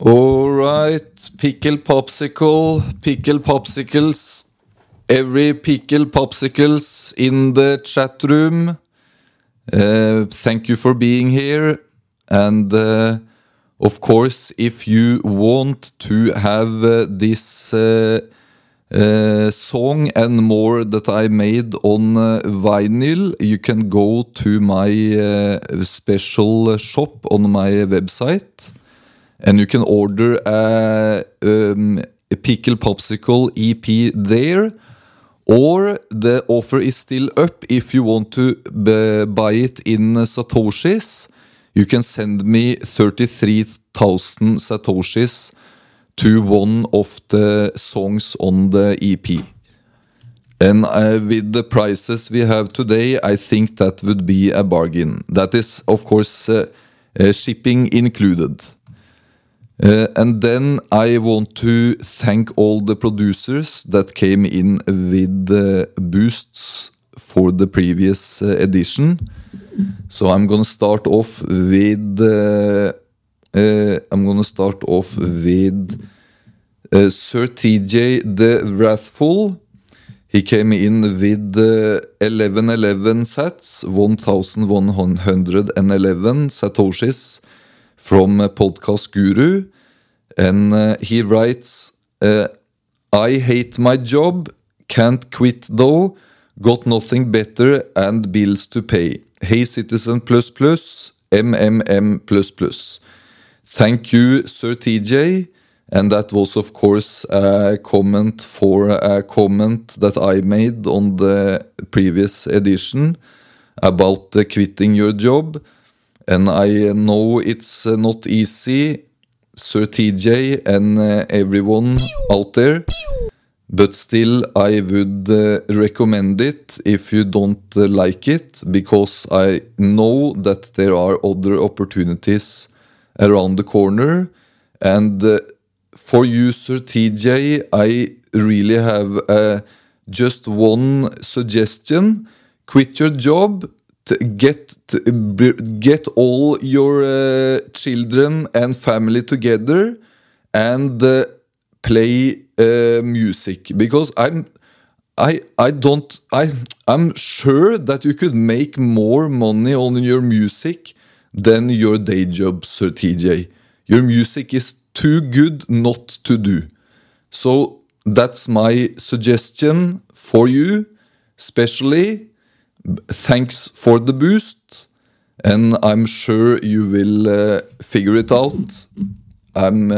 All right, pickle popsicles, every pickle popsicles in the chat room. Thank you for being here. And of course, if you want to have this song and more that I made on vinyl, you can go to my special shop on my website. And you can order a Pickle Popsicle EP there. Or the offer is still up. If you want to buy it in Satoshis, you can send me 33,000 Satoshis to one of the songs on the EP. And with the prices we have today, I think that would be a bargain. That is, of course, shipping included. And then I want to thank all the producers that came in with boosts for the previous edition. So I'm gonna start off with Sir TJ the Wrathful. He came in with 1111 sats, 1111 satoshis from Podcast Guru, and he writes, I hate my job, can't quit though, got nothing better and bills to pay. Hey Citizen++, MMM++. Thank you, Sir TJ. And that was, of course, a comment for a comment that I made on the previous edition about quitting your job. And I know it's not easy, Sir TJ and everyone out there, but still I would recommend it if you don't like it, because I know that there are other opportunities around the corner. And for you, Sir TJ, I really have just one suggestion. Quit your job. Get all your children and family together and play music, because I'm sure that you could make more money on your music than your day job, Sir TJ. Your music is too good not to do. So that's my suggestion for you, especially. Thanks for the boost, and I'm sure you will figure it out. I'm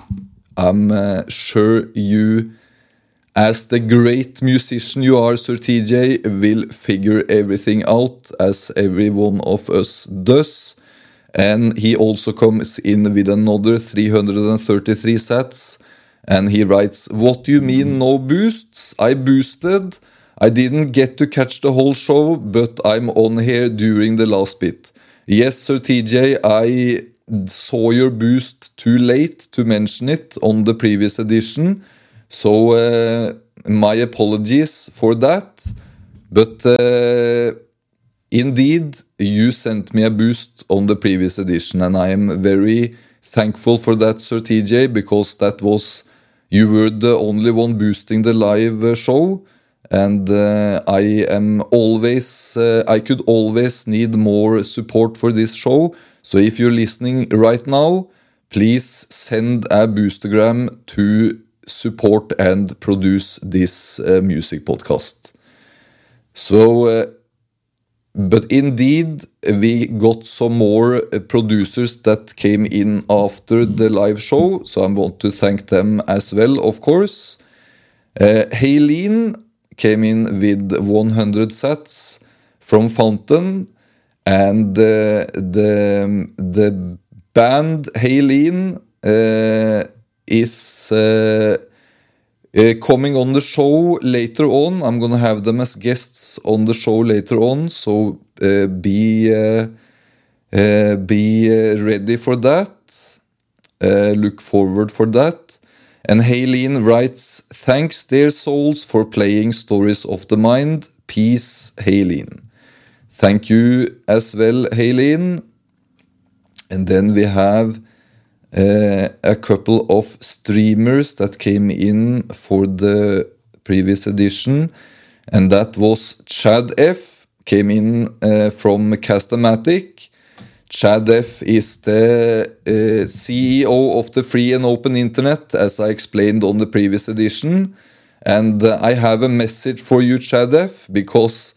sure you, as the great musician you are, Sir TJ, will figure everything out, as every one of us does. And he also comes in with another 333 sats, and he writes, what do you mean no boosts? I boosted. I didn't get to catch the whole show, but I'm on here during the last bit. Yes, Sir TJ, I saw your boost too late to mention it on the previous edition. So my apologies for that. But indeed, you sent me a boost on the previous edition, and I am very thankful for that, Sir TJ, because you were the only one boosting the live show. And I could always need more support for this show. So if you're listening right now, please send a boostergram to support and produce this music podcast. So, but indeed, we got some more producers that came in after the live show. So I want to thank them as well, of course. Haylene came in with 100 sats from Fountain, and the band Haylene is coming on the show later on. I'm gonna have them as guests on the show later on, so be ready for that. Look forward for that. And Haylene writes, thanks dear souls for playing Stories of the Mind. Peace, Haylene. Thank you as well, Haylene. And then we have a couple of streamers that came in for the previous edition, and that was Chad F, came in from Castamatic. Chad F is the CEO of the free and open internet, as I explained on the previous edition. And I have a message for you, Chad F, because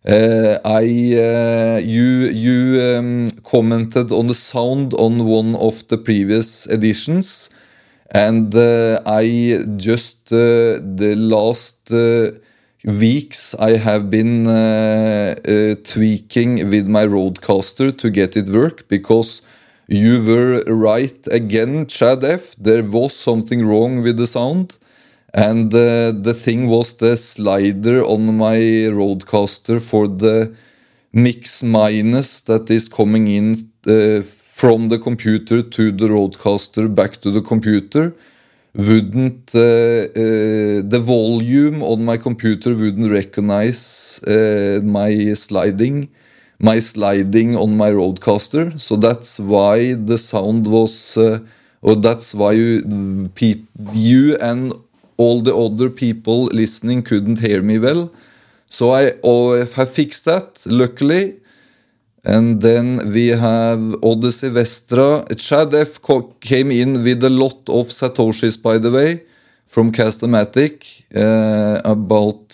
you commented on the sound on one of the previous editions, and I just the last weeks I have been tweaking with my Rodecaster to get it work, because you were right again, Chad F. There was something wrong with the sound. And the thing was the slider on my Rodecaster for the mix minus that is coming in from the computer to the Rodecaster back to the computer wouldn't the volume on my computer wouldn't recognize my sliding on my Rodecaster. So that's why the sound was or that's why you and all the other people listening couldn't hear me well. So I have fixed that, luckily. And then we have Odyssey Vestra. Chad F came in with a lot of Satoshis, by the way, from Castamatic. About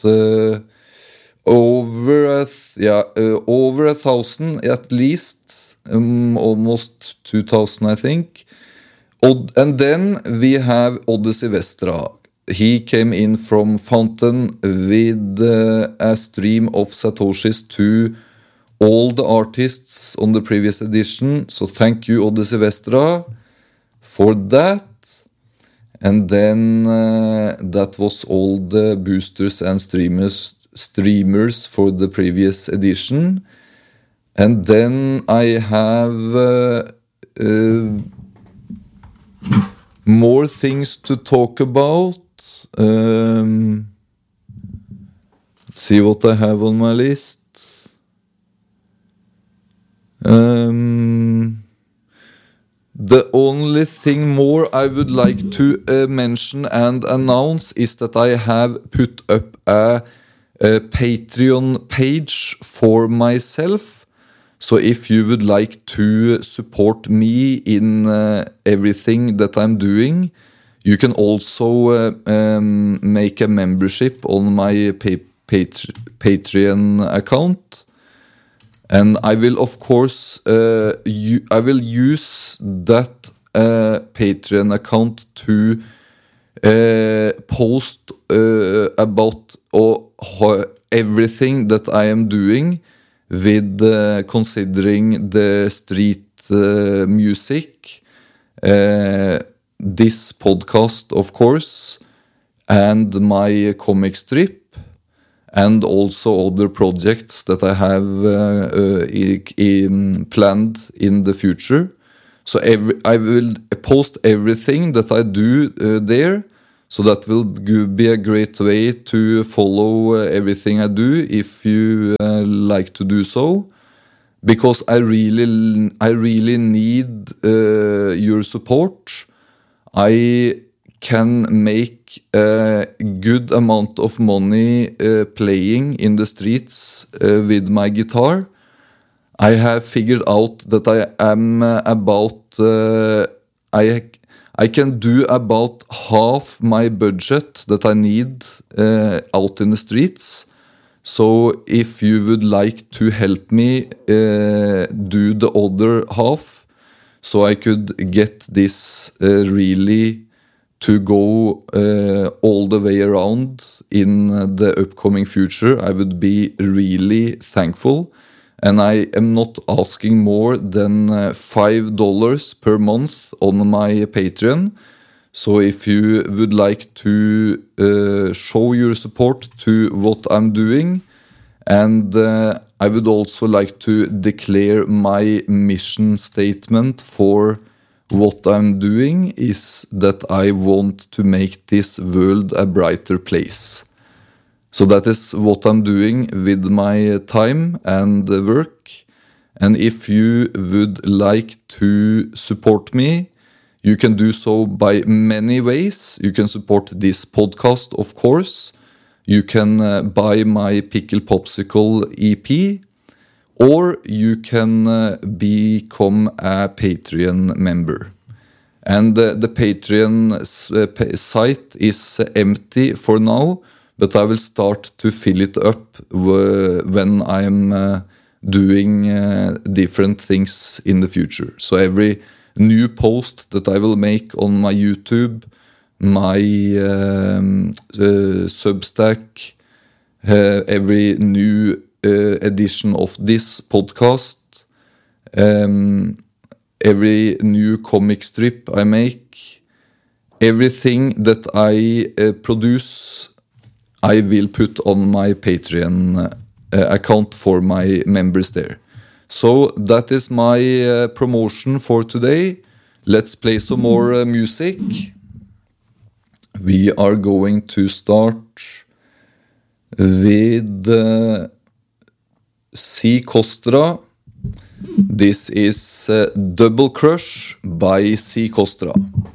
over 1,000 at least. Almost 2,000, I think. And then we have Odyssey Vestra. He came in from Fountain with a stream of Satoshis to all the artists on the previous edition. So thank you, Odyssey Vestra, for that. And then that was all the boosters and streamers for the previous edition. And then I have more things to talk about. Let's see what I have on my list. The only thing more I would like to mention and announce is that I have put up a Patreon page for myself. So if you would like to support me in everything that I'm doing, you can also make a membership on my Patreon account. And I will, of course, I will use that Patreon account to post about everything that I am doing with considering the street music, this podcast, of course, and my comic strip, and also other projects that I have planned in the future. So I will post everything that I do there. So that will be a great way to follow everything I do if you like to do so. Because I really need your support. I can make a good amount of money playing in the streets with my guitar. I have figured out that I am about I can do about half my budget that I need out in the streets. So if you would like to help me do the other half, so I could get this really to go all the way around in the upcoming future, I would be really thankful. And I am not asking more than $5 per month on my Patreon. So if you would like to show your support to what I'm doing, and I would also like to declare my mission statement for what I'm doing is that I want to make this world a brighter place. So that is what I'm doing with my time and work. And if you would like to support me, You can do so by many ways. You can support this podcast, of course. You can buy my Pickle Popsicle EP, or you can become a Patreon member. And the Patreon site is empty for now, but I will start to fill it up when I'm doing different things in the future. So every new post that I will make on my YouTube, my Substack, every new edition of this podcast, every new comic strip I make, everything that I produce, I will put on my Patreon account for my members there. So that is my promotion for today. Let's play some more music. We are going to start with C. Kostra. This is Double Crush by C. Kostra.